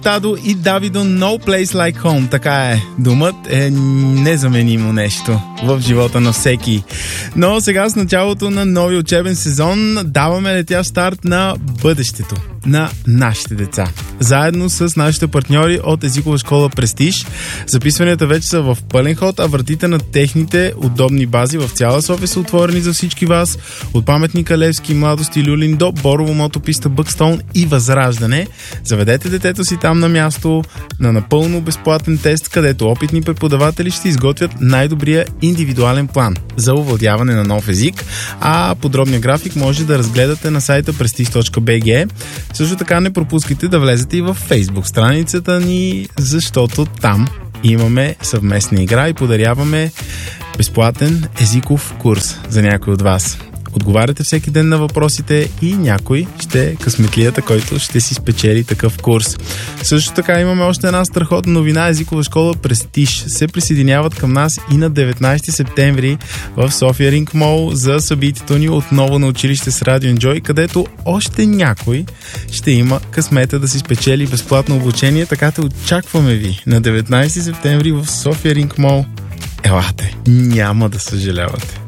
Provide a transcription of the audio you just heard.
Тадо и Давидо No Place Like Home. Така е. Домът е незаменимо нещо в живота на всеки. Но сега с началото на нови учебен сезон даваме летящ старт на бъдещето на нашите деца. Заедно с нашите партньори от езикова школа Престиж. Записванията вече са в пълен ход, а вратите на техните удобни бази в цяла София са отворени за всички вас. От паметника Левски, Младост и Люлин до Борово, мотописта Бъкстоун и Възраждане. Заведете детето си там на място на напълно безплатен тест, където опитни преподаватели ще изготвят най-добрия индивидуален план за овладяване на нов език, а подробния график може да разгледате на сайта prestige.bg. Също така не пропускайте да влезете и в Facebook страницата ни, защото там имаме съвместна игра и подаряваме безплатен езиков курс за някой от вас. Отговаряте всеки ден на въпросите и някой ще е късметлията, който ще си спечели такъв курс. Също така имаме още една страхотна новина. Езикова школа Престиж се присъединяват към нас и на 19 септември в София Ринг Мол за събитието ни отново на училище с Radio Enjoy, където още някой ще има късмета да си спечели безплатно обучение. Така те очакваме ви на 19 септември в София Ринг Мол. Елате, няма да съжалявате.